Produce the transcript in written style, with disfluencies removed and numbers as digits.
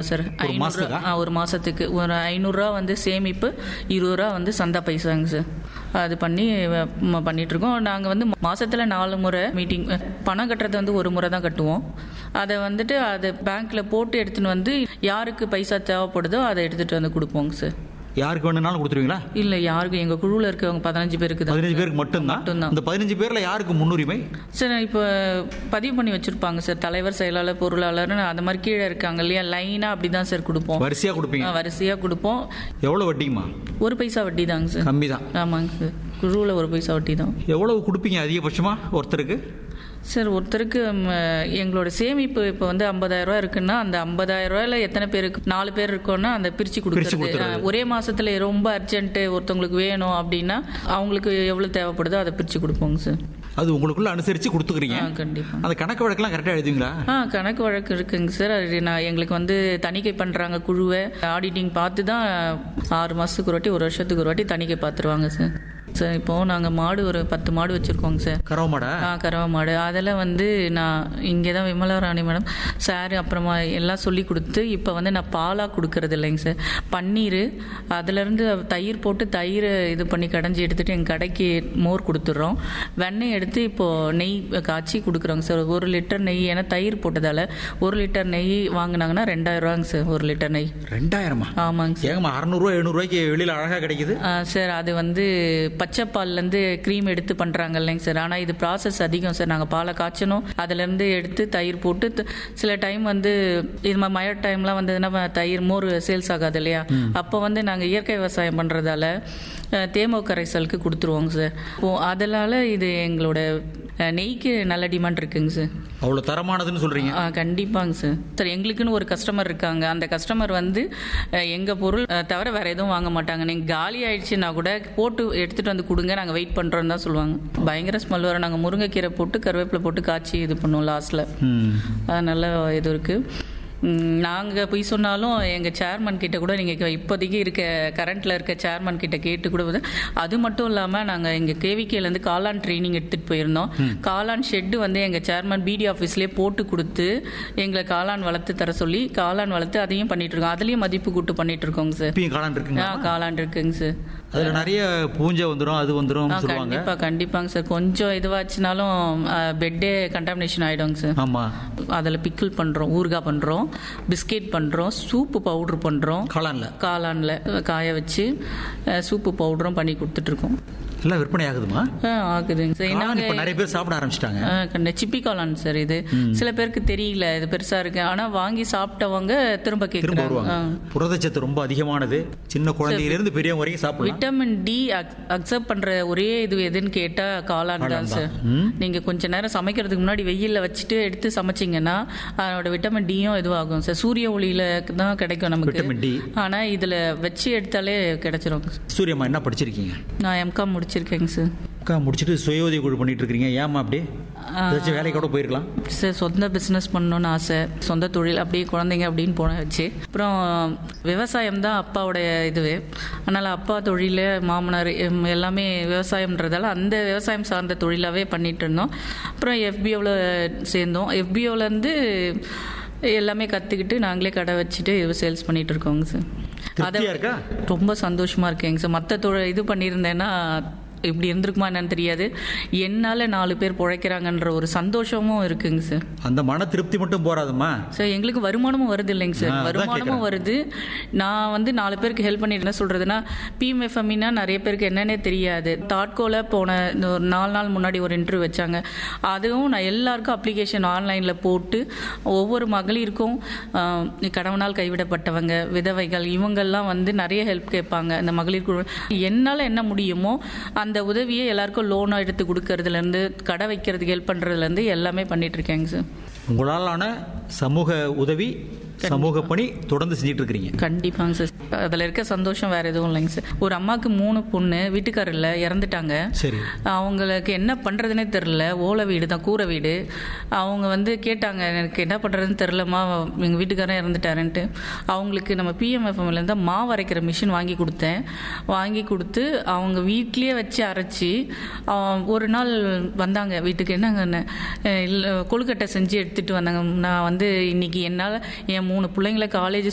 Sir. ஒரு மாசத்துக்கு ஒரு 500 ரூபா வந்து சேமிப்பு, 20 ரூபா வந்து சந்தா பைசாங்க சார். அது பண்ணிட்டு இருக்கோம். நாங்கள் வந்து மாசத்துல 4 முறை மீட்டிங். பணம் கட்டுறது வந்து ஒரு முறை தான் கட்டுவோம். அதை வந்துட்டு அதை பேங்க்ல போட்டு எடுத்துன்னு வந்து யாருக்கு பைசா தேவைப்படுதோ அதை எடுத்துட்டு வந்து கொடுப்போங்க சார். யாருக்கு வேணும்னாலும் கொடுத்துருவீங்களா? இல்ல, யாருக்கும். எங்க குழுவில் இருக்கவங்க 15 பேருக்கு. 15 பேருக்கு மட்டும்தான். இந்த 15 பேர்ல யாருக்கு முன்னுரிமை சார்? இப்போ பதிவு பண்ணி வச்சிருப்பாங்க சார், தலைவர், செயலாளர், பொருளாளர், அந்த மாதிரி கீழே இருக்காங்க இல்லையா, லைனா அப்படிதான் சார் கொடுப்போம். வரிசையா கொடுப்பீங்க? வரிசையா கொடுப்போம். எவ்வளவு வட்டிமா? 1 பைசா வட்டி தாங்க சார். கம்மி தான். ஆமாங்க சார், குழுவில் 1 பைசா வட்டி தான். எவ்வளவு கொடுப்பீங்க அதிகபட்சமா ஒருத்தருக்கு? சார், ஒருத்தருக்கு எங்களோட சேமிப்பு இப்போ வந்து 50,000 ரூபா இருக்குன்னா அந்த 50,000 ரூபாயில எத்தனை பேருக்கு, 4 பேர் இருக்கோம்னா அந்த பிரிச்சு கொடுக்குறது. ஒரே மாசத்துல ரொம்ப அர்ஜென்ட் ஒருத்தவங்களுக்கு வேணும் அப்படின்னா அவங்களுக்கு எவ்வளவு தேவைப்படுதோ அதை பிரிச்சு கொடுப்போங்க சார். அது உங்களுக்குள்ள அனுசரிச்சு கொடுத்துக்கிறீங்க? கண்டிப்பா. அந்த கணக்கு வழக்கெல்லாம் கரெக்டா எழுதுவீங்களா? கணக்கு வழக்கு இருக்குங்க சார். எங்களுக்கு வந்து தணிக்கை பண்றாங்க குழுவை, ஆடிட்டிங் பார்த்து தான் 6 மாசத்துக்கு ஒரு வாட்டி, 1 வருஷத்துக்கு ஒரு வாட்டி தணிக்கை பார்த்துருவாங்க சார். சார், இப்போ நாங்கள் மாடு ஒரு 10 மாடு வச்சுருக்கோங்க சார். கறவை மாடா? கறவை மாடு. அதில் வந்து நான் இங்கே தான் விமலா ராணி மேடம் சார் அப்புறமா எல்லாம் சொல்லி கொடுத்து இப்போ வந்து நான் பாலாக கொடுக்கறது இல்லைங்க சார். பன்னீர், அதுலேருந்து தயிர் போட்டு தயிர் இது பண்ணி கடைஞ்சி எடுத்துகிட்டு எங்கள் கடைக்கு மோர் கொடுத்துட்றோம். வெண்ணெய் எடுத்து இப்போது நெய் காய்ச்சி கொடுக்குறோங்க சார். 1 லிட்டர் நெய், ஏன்னா தயிர் போட்டதால் 1 லிட்டர் நெய் வாங்கினாங்கன்னா 2000 ரூபாங்க சார் 1 லிட்டர் நெய். 2000? ஆமாங்க சார். 600 ரூபா 700 ரூபாய்க்கு வெளியில் அழகாக கிடைக்குது சார். அது வந்து பச்சைப்பால்லேருந்து க்ரீம் எடுத்து பண்ணுறாங்க இல்லைங்க சார். ஆனால் இது ப்ராசஸ் அதிகம் சார். நாங்கள் பாலை காய்ச்சணும், அதுலேருந்து எடுத்து தயிர் போட்டு சில டைம் வந்து இது மாதிரி மழை டைம்லாம் வந்ததுன்னா தயிர் மோர் சேல்ஸ் ஆகாது இல்லையா, அப்போ வந்து நாங்கள் இயற்கை விவசாயம் பண்ணுறதால தேமோ கரைசலுக்கு கொடுத்துருவோங்க சார். அதனால இது எங்களோட நெய்க்கு நல்ல டிமாண்ட் இருக்குங்க சார். அவ்வளோ தரமானதுன்னு சொல்கிறீங்க? கண்டிப்பாங்க சார். சார், எங்களுக்குன்னு ஒரு கஸ்டமர் இருக்காங்க. அந்த கஸ்டமர் வந்து எங்கள் பொருள் தவிர வேறு எதுவும் வாங்க மாட்டாங்க. நீங்கள் காலி ஆயிடுச்சுன்னா கூட போட்டு எடுத்துகிட்டு வந்து கொடுங்க, நாங்கள் வெயிட் பண்ணுறோன்னு தான் சொல்லுவாங்க. பயங்கர ஸ்மெல் வரும். நாங்கள் முருங்கைக்கீரை போட்டு கருவேப்பிலை போட்டு காய்ச்சி இது பண்ணுவோம் லாஸ்ட்டில். நல்ல இது இருக்குது. நாங்கள் போய் சொன்னாலும் எங்கள் சேர்மன் கிட்ட கூட நீங்கள் இப்போதைக்கு இருக்க கரண்ட்டில் இருக்க சேர்மன் கிட்ட கேட்டு கூட. அது மட்டும் இல்லாமல் நாங்கள் எங்கள் கேவிகேலேருந்து காளான் ட்ரைனிங் எடுத்துகிட்டு போயிருந்தோம். காளான் ஷெட்டு வந்து எங்கள் சேர்மன் பிடி ஆஃபீஸ்லேயே போட்டு கொடுத்து எங்களை காளான் வளர்த்து தர சொல்லி காளான் வளர்த்து அதையும் பண்ணிட்டு இருக்கோம். அதுலேயும் மதிப்பு கூட்டு பண்ணிட்டு இருக்கோங்க சார். காளான் இருக்குங்க? காளான் இருக்குங்க சார். அதில் நிறைய பூஞ்சை வந்துடும், அது வந்துடும். கண்டிப்பாங்க சார். கொஞ்சம் இதுவாச்சுனாலும் பெட்டே கண்டாமினேஷன் ஆகிடுங்க சார். ஆமாம். அதில் பிக்கிள் பண்ணுறோம், ஊறுகாய் பண்ணுறோம், பிஸ்கெட் பண்ணுறோம், சூப்பு பவுட்ரு பண்ணுறோம். காளானில் காய வச்சு சூப்பு பவுடரும் பண்ணி கொடுத்துட்ருக்கோம். எல்லாம் விற்பனை ஆகுதுமா? ஆகுதுங்க சார். நிறைய பேர் சாப்பிட ஆரம்பிச்சிட்டாங்க. சிப்பி காளான் சார். இது சில பேருக்கு தெரியல, இது பெருசா இருக்கு. ஆனா வாங்கி சாப்பிட்டவங்க திரும்ப கேட்குறாங்க. புரதச்சத்து ரொம்ப அதிகமானது, சின்ன குழந்தையிலிருந்து பெரியவங்க வரைக்கும் சாப்பிடலாம். விட்டமின் டி அக்செப்ட் பண்ற ஒரே இது எதுன்னு கேட்டா காளான் தான் சார். நீங்க கொஞ்ச நேரம் சமைக்கிறதுக்கு முன்னாடி வெயில்ல வச்சுட்டு எடுத்து சமைச்சிங்கன்னா அதோட விட்டமின் டியும் இதுவாகும் சார். சூரிய ஒளியில தான் கிடைக்கும் நமக்கு விட்டமின் டி. ஆனா இதுல வச்சு எடுத்தாலே கிடைச்சிரும். சூரியம்மா என்ன படிச்சிருக்கீங்க? நான் எம்காம் முடிச்சிருக்கேங்க சார். முடிச்சுட்டு சுய உதவி குழு பண்ணிட்டு இருக்கீங்க. ஏமா அப்படி ஏதாச்சும் வேலைக்கு கூட போயிருக்கலாம் சார். சொந்த பிஸ்னஸ் பண்ணணும்னு ஆசை, சொந்த தொழில், அப்படியே குழந்தைங்க அப்படின்னு போன வச்சு. அப்புறம் விவசாயம் தான் அப்பாவோடைய இதுவே. அதனால் அப்பா தொழில், மாமனார் எல்லாமே விவசாயம்ன்றதால அந்த விவசாயம் சார்ந்த தொழிலாகவே பண்ணிட்டு இருந்தோம். அப்புறம் FBOவில் சேர்ந்தோம். FBOவிலேருந்து எல்லாமே கற்றுக்கிட்டு நாங்களே கடை வச்சுட்டு சேல்ஸ் பண்ணிட்டு இருக்கோங்க சார். அதை ரொம்ப சந்தோஷமாக இருக்கேங்க சார். மற்ற தொழில் இது பண்ணியிருந்தேன்னா இப்படி இருந்திருக்குமா என்னன்னு தெரியாது. என்னால் 4 பேர் பிழைக்கிறாங்கன்ற ஒரு சந்தோஷமும் இருக்குங்க சார். அந்த மன திருப்தி மட்டும் போறாதுமா சார். எங்களுக்கு வருமானமும் வருது இல்லைங்க சார். வருமானமும் வருது. நான் வந்து 4 பேருக்கு ஹெல்ப் பண்ணிட்டு என்ன சொல்றதுன்னா, PMFMனா நிறைய பேருக்கு என்னன்னே தெரியாது. தாட்கோல போன ஒரு 4 நாள் முன்னாடி ஒரு இன்டர்வியூ வச்சாங்க. அதுவும் நான் எல்லாருக்கும் அப்ளிகேஷன் ஆன்லைனில் போட்டு ஒவ்வொரு மகளிருக்கும் கணவனால் கைவிடப்பட்டவங்க, விதவைகள், இவங்கெல்லாம் வந்து நிறைய ஹெல்ப் கேட்பாங்க. இந்த மகளிர் குழு என்னால் என்ன முடியுமோ அந்த உதவியை எல்லாருக்கும் லோனாக எடுத்து கொடுக்கறதுலேருந்து கடை வைக்கிறதுக்கு ஹெல்ப் பண்ணுறதுலேருந்து எல்லாமே பண்ணிட்டு இருக்கேங்க சார். உங்களாலான சமூக உதவி, சமூக பணி தொடர்ந்து செஞ்சுட்டு இருக்கிறீங்க. கண்டிப்பாங்க சார். அதில் இருக்க சந்தோஷம் வேற எதுவும் இல்லைங்க சார். ஒரு அம்மாவுக்கு 3 பொண்ணு, வீட்டுக்காரில் இறந்துட்டாங்க. சரி. அவங்களுக்கு என்ன பண்ணுறதுனே தெரில. ஓலை வீடு தான், கூரை வீடு. அவங்க வந்து கேட்டாங்க, எனக்கு என்ன பண்ணுறதுன்னு தெரிலம்மா, எங்கள் வீட்டுக்காரன் இறந்துட்டாருன்ட்டு. அவங்களுக்கு நம்ம PMFMலேருந்து மாவு அரைக்கிற மிஷின் வாங்கி கொடுத்தேன். வாங்கி கொடுத்து அவங்க வீட்லேயே வச்சு அரைச்சி ஒரு நாள் வந்தாங்க வீட்டுக்கு. என்னங்க கொழுக்கட்டை செஞ்சு எடுத்துகிட்டு வந்தாங்க. நான் வந்து இன்னைக்கு என்னால் என் 3 பிள்ளைங்களை காலேஜ்